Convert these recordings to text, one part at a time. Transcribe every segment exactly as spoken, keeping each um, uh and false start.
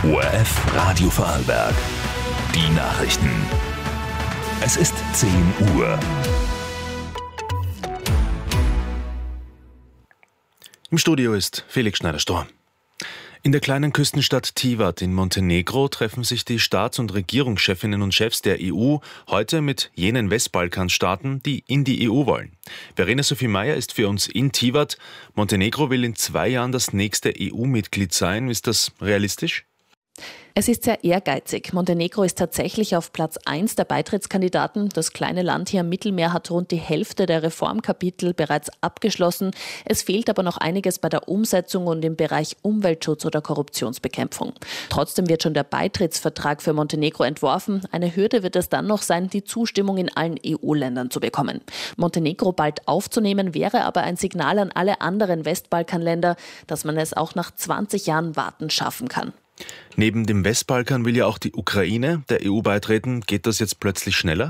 O R F Radio Vorarlberg. Die Nachrichten. Es ist zehn Uhr. Im Studio ist Felix Schneider-Stor. In der kleinen Küstenstadt Tivat in Montenegro treffen sich die Staats- und Regierungschefinnen und Chefs der E U heute mit jenen Westbalkanstaaten, die in die E U wollen. Verena Sophie Meyer ist für uns in Tivat. Montenegro will in zwei Jahren das nächste E U-Mitglied sein. Ist das realistisch? Es ist sehr ehrgeizig. Montenegro ist tatsächlich auf Platz eins der Beitrittskandidaten. Das kleine Land hier am Mittelmeer hat rund die Hälfte der Reformkapitel bereits abgeschlossen. Es fehlt aber noch einiges bei der Umsetzung und im Bereich Umweltschutz oder Korruptionsbekämpfung. Trotzdem wird schon der Beitrittsvertrag für Montenegro entworfen. Eine Hürde wird es dann noch sein, die Zustimmung in allen E U-Ländern zu bekommen. Montenegro bald aufzunehmen, wäre aber ein Signal an alle anderen Westbalkanländer, dass man es auch nach zwanzig Jahren Warten schaffen kann. Neben dem Westbalkan will ja auch die Ukraine der E U beitreten. Geht das jetzt plötzlich schneller?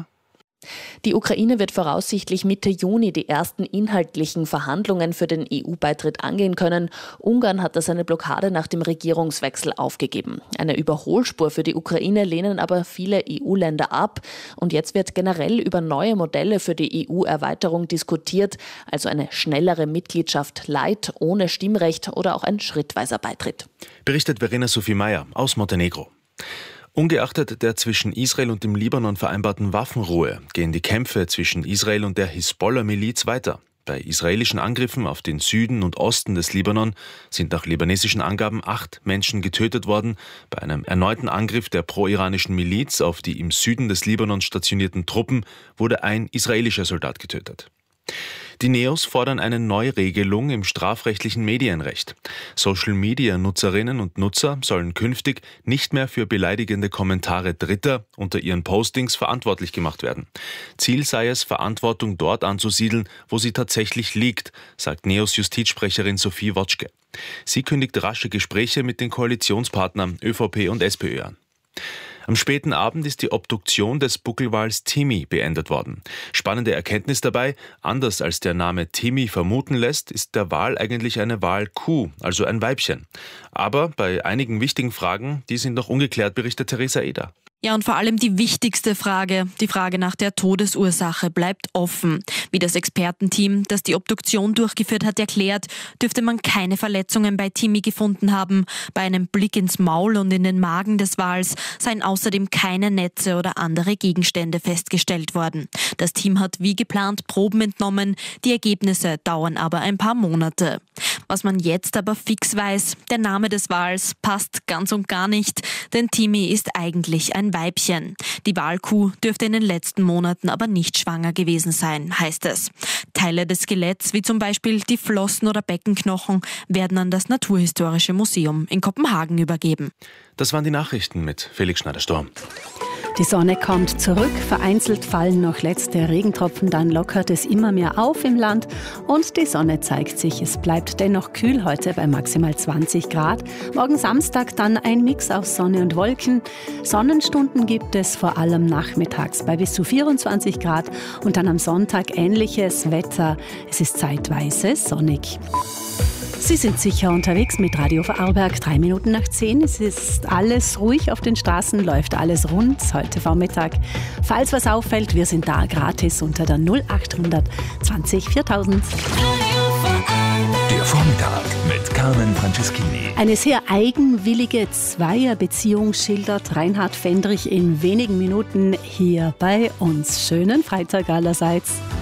Die Ukraine wird voraussichtlich Mitte Juni die ersten inhaltlichen Verhandlungen für den E U-Beitritt angehen können. Ungarn hat das eine Blockade nach dem Regierungswechsel aufgegeben. Eine Überholspur für die Ukraine lehnen aber viele E U-Länder ab. Und jetzt wird generell über neue Modelle für die E U-Erweiterung diskutiert, also eine schnellere Mitgliedschaft light, ohne Stimmrecht oder auch ein schrittweiser Beitritt. Berichtet Verena Sophie Meyer aus Montenegro. Ungeachtet der zwischen Israel und dem Libanon vereinbarten Waffenruhe gehen die Kämpfe zwischen Israel und der Hisbollah-Miliz weiter. Bei israelischen Angriffen auf den Süden und Osten des Libanon sind nach libanesischen Angaben acht Menschen getötet worden. Bei einem erneuten Angriff der pro-iranischen Miliz auf die im Süden des Libanon stationierten Truppen wurde ein israelischer Soldat getötet. Die Neos fordern eine Neuregelung im strafrechtlichen Medienrecht. Social-Media-Nutzerinnen und Nutzer sollen künftig nicht mehr für beleidigende Kommentare Dritter unter ihren Postings verantwortlich gemacht werden. Ziel sei es, Verantwortung dort anzusiedeln, wo sie tatsächlich liegt, sagt Neos Justizsprecherin Sophie Wotschke. Sie kündigt rasche Gespräche mit den Koalitionspartnern ÖVP und SPÖ an. Am späten Abend ist die Obduktion des Buckelwals Timmy beendet worden. Spannende Erkenntnis dabei: Anders als der Name Timmy vermuten lässt, ist der Wal eigentlich eine Walkuh, also ein Weibchen. Aber bei einigen wichtigen Fragen, die sind noch ungeklärt, berichtet Theresa Eder. Ja, und vor allem die wichtigste Frage, die Frage nach der Todesursache, bleibt offen. Wie das Expertenteam, das die Obduktion durchgeführt hat, erklärt, dürfte man keine Verletzungen bei Timmy gefunden haben. Bei einem Blick ins Maul und in den Magen des Wals seien außerdem keine Netze oder andere Gegenstände festgestellt worden. Das Team hat wie geplant Proben entnommen, die Ergebnisse dauern aber ein paar Monate. Was man jetzt aber fix weiß, der Name des Wals passt ganz und gar nicht, denn Timmy ist eigentlich ein Weibchen. Die Walkuh dürfte in den letzten Monaten aber nicht schwanger gewesen sein, heißt es. Teile des Skeletts, wie zum Beispiel die Flossen oder Beckenknochen, werden an das Naturhistorische Museum in Kopenhagen übergeben. Das waren die Nachrichten mit Felix Schneider-Stor. Die Sonne kommt zurück, vereinzelt fallen noch letzte Regentropfen, dann lockert es immer mehr auf im Land und die Sonne zeigt sich. Es bleibt dennoch kühl heute bei maximal zwanzig Grad. Morgen Samstag dann ein Mix aus Sonne und Wolken. Sonnenstunden gibt es vor allem nachmittags bei bis zu vierundzwanzig Grad und dann am Sonntag ähnliches Wetter. Es ist zeitweise sonnig. Sie sind sicher unterwegs mit Radio Vorarlberg, drei Minuten nach zehn. Es ist alles ruhig auf den Straßen, läuft alles rund heute Vormittag. Falls was auffällt, wir sind da gratis unter der null acht zwanzig viertausend. Der Vormittag mit Carmen Franceschini. Eine sehr eigenwillige Zweierbeziehung schildert Reinhard Fendrich in wenigen Minuten hier bei uns. Schönen Freitag allerseits.